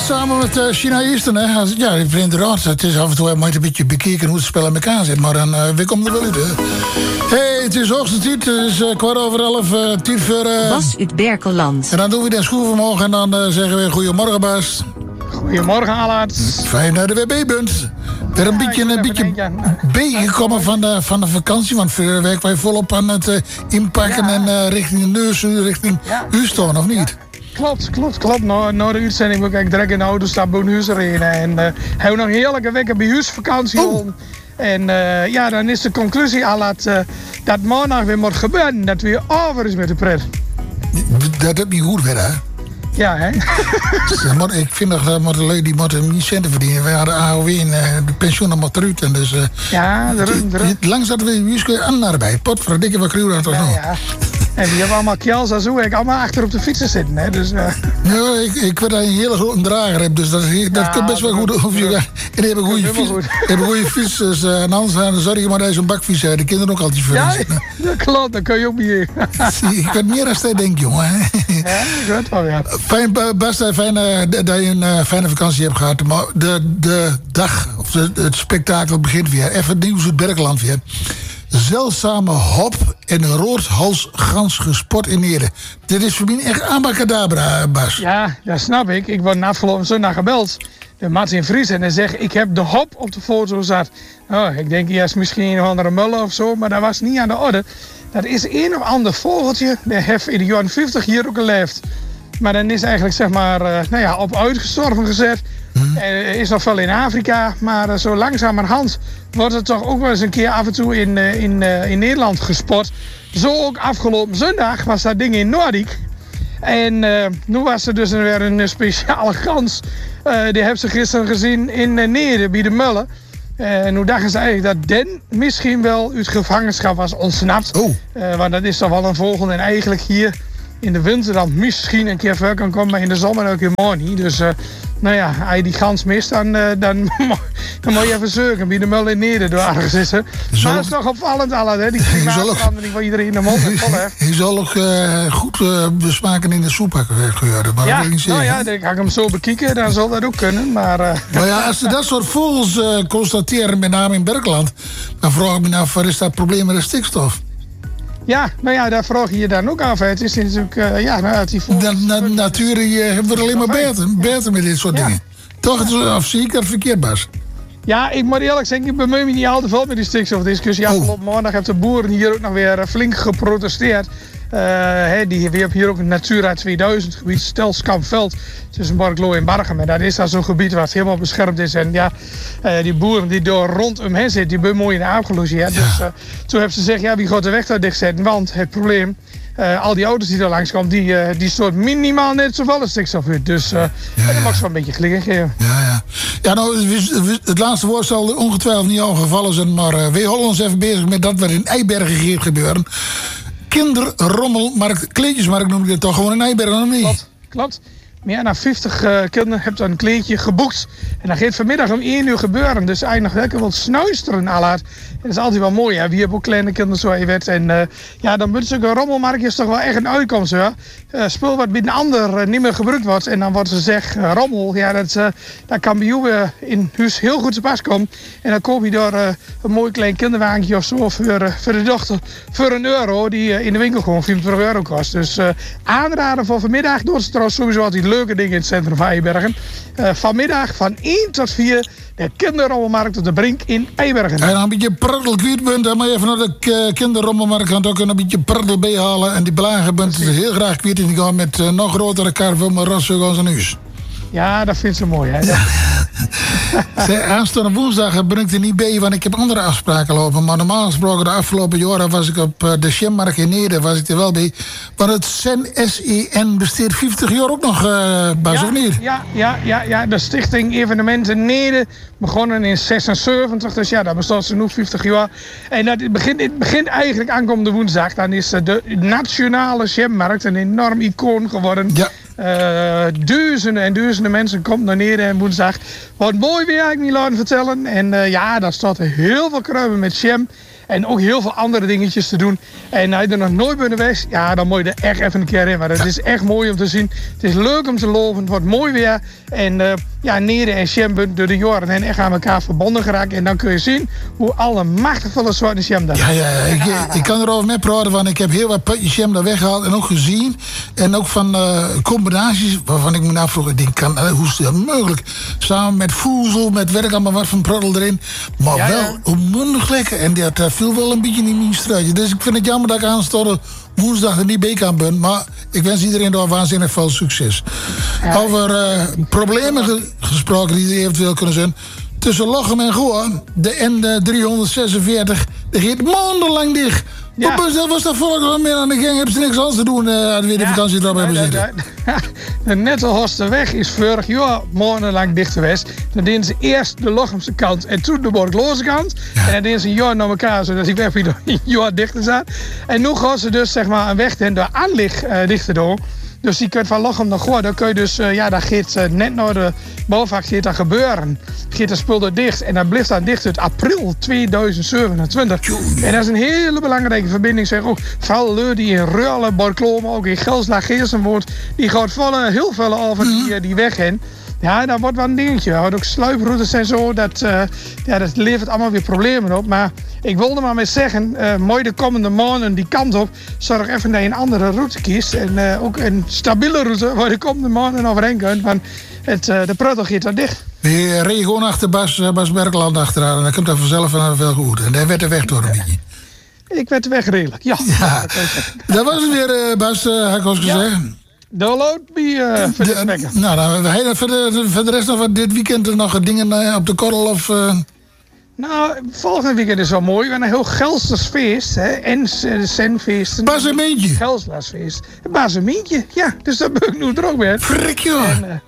samen met China Eastern, hè. Ja, ik vind het raar. Het is af en toe maar een beetje bekeken hoe het spel in elkaar zit. Maar dan wie komt er wel uit, hè? Hey, het is hoogste tijd. Het is 11:15. Tijd voor... Bas uit Berkelland. En dan doen we de schoen omhoog en dan zeggen we goedemorgen, Bas. Goedemorgen, Allard. Fijn dat je weer bij bent. Weer een beetje bijgekomen van de vakantie. Want vorige week wij volop aan het inpakken en richting de neus, richting Houston, of niet? Klopt. Na de uitzending wil ik direct in de auto staan bij huis rijden. En hebben we nog een heerlijke week bij huisvakantie. En dan is de conclusie Allard dat maandag weer moet gebeuren. Dat weer over is met de pret. Dat heb je goed weer, hè? Ja, hè? Ik vind dat die moeten niet centen verdienen. Wij hadden AOW en de pensioenen moeten eruit. En dus, langs dat we Juske aan naar bij. Potverdikke wat kruur aan het doen. Ja. En die hebben allemaal kjels en zo. Ik allemaal achter op de fietsen zitten, hè? Dus, Ja, ik weet dat je een hele grote drager hebt. Dus dat komt best wel goed. En die hebben een goede fiets. Dus anders zorg je maar dat je zo'n bakfiets hebt. De kinderen ook altijd voor. Ja, dat klopt. Dan kun je ook niet. Ik weet meer als jij denkt, jongen. Ja, ik weet wel, ja. Fijn, Bas, fijn dat je een fijne vakantie hebt gehad. Maar de dag, of het spektakel begint weer. Even nieuws uit Berkeland weer. Zeldzame hop en roodhalsgans gespot in Ede. Dit is voor mij echt abacadabra, Bas. Ja, dat snap ik. Ik word afgelopen zondag gebeld door Martin Vries en hij zegt, ik heb de hop op de foto zat. Oh, ik denk eerst misschien een of andere mullen of zo, maar dat was niet aan de orde. Dat is een of ander vogeltje, dat heeft in de jaren 50 hier ook geleefd. Maar dan is eigenlijk zeg maar op uitgestorven gezet. Is nog wel in Afrika, maar zo langzamerhand wordt het toch ook wel eens een keer af en toe in Nederland gespot. Zo ook afgelopen zondag was dat ding in Noordiek. En nu was er dus weer een speciale gans. Die hebben ze gisteren gezien in Neede bij de Mullen. En nu dachten ze eigenlijk dat Den misschien wel uit gevangenschap was ontsnapt. Want dat is toch wel een vogel en eigenlijk hier in de winter dan misschien een keer ver kan komen, maar in de zomer ook helemaal niet. Dus als je die gans mist, dan moet je even zoeken. Bij de Mullen in Neder door ergens is. Maar dat is toch opvallend, Allard, hè? Die klimaatverandering waar iedereen in de mond heeft vol heeft. Je zal ook goed besmaken in de soep geuren. Maar dan kan ik hem zo bekijken, dan zal dat ook kunnen. Maar ja, als ze dat soort vogels constateren, met name in Berkeland, dan vraag ik me af, waar is dat probleem met de stikstof? Ja, daar vraag je je dan ook af. Het is natuurlijk, die de natuur hebben we alleen maar beter met dit soort dingen. Toch, of zie ik dat verkeerd, Bas? Ja, ik moet eerlijk zeggen, ik bemoei me niet al te veel met die stikstofdiscussie. Afgelopen maandag hebben de boeren hier ook nog weer flink geprotesteerd. Die hebben hier ook een Natura 2000 gebied, Stelskampveld, tussen Borklo en Bargem. En dat is daar zo'n gebied wat helemaal beschermd is. En die boeren die door rondom zitten, die bemoeien afgelogeerd. Ja. Dus toen hebben ze gezegd, wie gaat de weg daar dichtzetten? Want het probleem, al die auto's die er langskomen, die stoort minimaal net zoveel als stikstof uit. Dus dat mag ze wel een beetje klikken geven. Ja, nou, het laatste woord zal ongetwijfeld niet al gevallen zijn, maar we houden ons even bezig met dat wat in Eibergen gaat gebeuren. Kinderrommelmarkt, kleedjesmarkt noem ik het toch gewoon in Eibergen, of niet? Klopt. Meer dan 50 kinderen hebben een kleedje geboekt. En dat gaat vanmiddag om 1 uur gebeuren. Dus eigenlijk nog lekker wat snuisteren, Allard. En dat is altijd wel mooi, hè. Wie hebben ook kleine kinderen zo je weet. En dan moet zo'n rommelmarkt is toch wel echt een uitkomst, hoor. Spul wat bij een ander niet meer gebruikt wordt. En dan wordt ze zeg rommel. Ja, dat kan bij jou in huis heel goed te pas komen. En dan koop je door een mooi klein kinderwagentje of zo voor de dochter voor €1. Die in de winkel gewoon €24 kost. Dus aanraden voor vanmiddag. Door ze trouwens sowieso altijd leuke dingen in het centrum van Eibergen. Vanmiddag van 1 tot 4 de kinderrommelmarkt op de Brink in Eibergen. En dan een beetje pruttel kwijt bent, dan moet je even naar de kinderrommelmarkt gaan ook een beetje pruttel bijhalen. En die belagen bent ze heel graag kwijt en die gaan met nog grotere karven maar rassen gaan zijn huis. Ja, dat vindt ze mooi, hè? Aanstaande woensdag ben ik er niet bij, want ik heb andere afspraken lopen. Maar normaal gesproken de afgelopen jaren was ik op de Sjemmarkt in Neder, was ik er wel bij. Want het SEN besteedt 50 jaar ook nog, Bas, of niet? Ja, de Stichting Evenementen Neder begonnen in 76, dus ja, dat bestaat ze nu 50 jaar. En het begint eigenlijk aankomende woensdag. Dan is de nationale Sjemmarkt een enorm icoon geworden. Ja. Duizenden en duizenden mensen komen naar Neder en woensdag. Wat mooi weer, ik niet laten vertellen. En daar staat heel veel kruimen met jam. En ook heel veel andere dingetjes te doen. En als je er nog nooit bent geweest, ja, dan moet je er echt even een keer in. Maar het is echt mooi om te zien. Het is leuk om te lopen. Het wordt mooi weer. En Neder en Sjem bent door de jaren en echt aan elkaar verbonden geraakt. En dan kun je zien hoe alle machtige soorten Sjem daar. Ik kan erover met praten, want ik heb heel wat putjes Sjem daar weggehaald en ook gezien. En ook van combinaties waarvan ik me afvroeg, ik denk, hoe is dat mogelijk? Samen met voedsel, met werk allemaal wat van prodel erin. Maar wel onmondig lekker. En dat viel wel een beetje in mijn struitje. Dus ik vind het jammer dat ik aanstaande woensdag er niet bij kan ben. Maar ik wens iedereen daar waanzinnig veel succes. Over problemen gesproken die er eventueel kunnen zijn. Tussen Lochem en Goor, de N346, die gaat maandenlang dicht. Ja. Wat was dat volk wel meer aan de gang? Hebben ze niks anders te doen als we de vakantie erop hebben zitten? De Nettelhorsterweg is vorig jaar maandenlang dicht geweest. Dan deden ze eerst de Lochemse kant en toen de Borgloze kant. Ja. En dan deden ze een jaar naar elkaar, zodat die weg weer een jaar dichter staat. En nu gaan ze dus zeg maar een weg door aanleg dichter doen. Dus die kunt van Lochem naar Goor, dan kun je dus, dat gaat net naar de bouwvak gaat dat gebeuren. Gaat dat spul er dicht en dat blijft dan dicht uit april 2027. En dat is een hele belangrijke verbinding, zeg ook. Vooral lui die in Reulen, Borklomen, ook in Gelslaag, Geersenwoord, die gaat heel veel over die weg heen. Ja, dat wordt wel een dingetje. Er ook sluiproutes en zo. Dat levert allemaal weer problemen op. Maar ik wilde maar mee zeggen, mooi de komende maanden die kant op. Zorg even dat je een andere route kiest. En ook een stabiele route waar de komende maanden overheen kunt. Want de protto gaat dan dicht. Je reed gewoon achter Bas Berkeland achteraan. En dan komt dat vanzelf veel goed. En daar werd de weg door een beetje. Ik werd de weg redelijk, ja. Dat was het weer, Bas, had ik al gezegd. Download me voor dit wekken. Nou, voor de rest nog dit weekend nog dingen op de korrel of... Nou, volgende weekend is wel mooi. We hebben een heel Gelsters feest. Hè? En Zenfeest. Basementje. Gelslasfeest. Basementje, ja. Dus dat ben ik nu er ook weer. Frik, joh.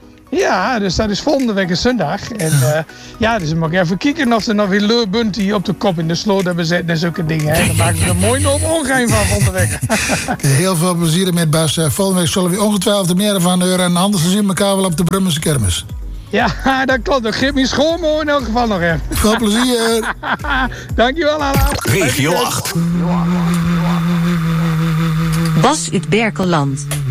Ja, dus dat is volgende week een zondag. En dus mag ik even kijken of er nog weer leuk bunt die op de kop in de sloot hebben zetten en zulke dingen. Hè. Dan maken we er mooi nog ongeheim van volgende week. Heel veel plezier met Bas. Volgende week zullen we ongetwijfeld meer van horen. En anders zien we elkaar wel op de Brummense kermis. Ja, dat klopt. Dat geeft me schoonmooi in elk geval nog even. Veel plezier. Dankjewel, Alla. Regio 8. Bas uit Berkeland.